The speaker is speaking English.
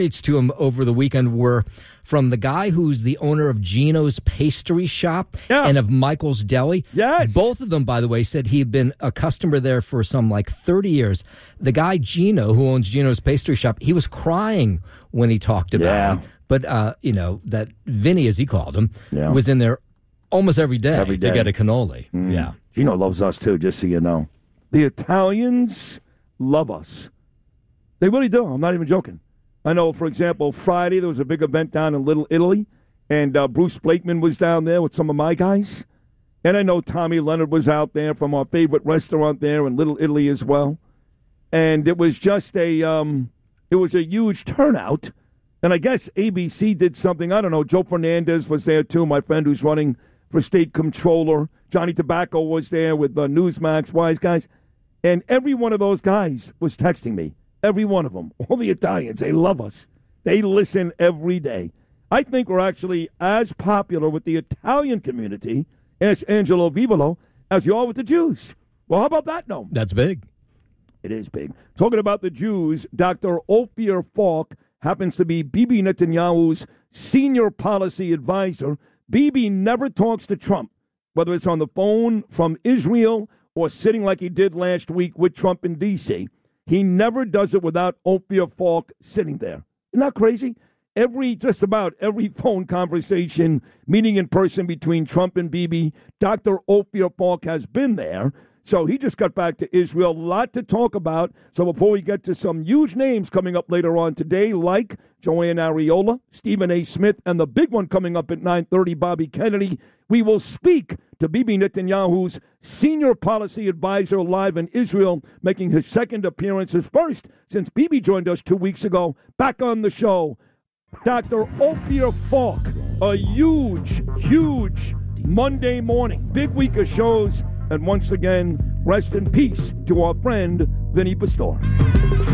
updates to him over the weekend were from the guy who's the owner of Gino's Pastry Shop and of Michael's Deli. Yes. Both of them, by the way, said he had been a customer there for some 30 years. The guy, Gino, who owns Gino's Pastry Shop, he was crying when he talked about him. But, that Vinny, as he called him, was in there almost every day to get a cannoli. Yeah. Gino loves us, too, just so you know. The Italians love us. They really do. I'm not even joking. I know, for example, Friday there was a big event down in Little Italy, and Bruce Blakeman was down there with some of my guys. And I know Tommy Leonard was out there from our favorite restaurant there in Little Italy as well. And it was just a huge turnout. And I guess ABC did something. I don't know. Joe Fernandez was there, too, my friend who's running for state controller. Johnny Tobacco was there with Newsmax, Wise Guys. And every one of those guys was texting me. Every one of them. All the Italians. They love us. They listen every day. I think we're actually as popular with the Italian community as Angelo Vivolo as you are with the Jews. Well, how about that, Noam? That's big. It is big. Talking about the Jews, Dr. Ophir Falk happens to be Bibi Netanyahu's senior policy advisor. Bibi never talks to Trump, whether it's on the phone from Israel or sitting like he did last week with Trump in D.C. He never does it without Ophir Falk sitting there. Isn't that crazy? Just about every phone conversation, meeting in person between Trump and Bibi, Dr. Ophir Falk has been there. So he just got back to Israel. A lot to talk about. So before we get to some huge names coming up later on today, like Joanne Ariola, Stephen A. Smith, and the big one coming up at 9:30, Bobby Kennedy, we will speak to Bibi Netanyahu's senior policy advisor live in Israel, making his second appearance, his first since Bibi joined us 2 weeks ago. Back on the show, Dr. Ophir Falk. A huge, huge Monday morning. Big week of shows. And once again, rest in peace to our friend, Vinny Pastore.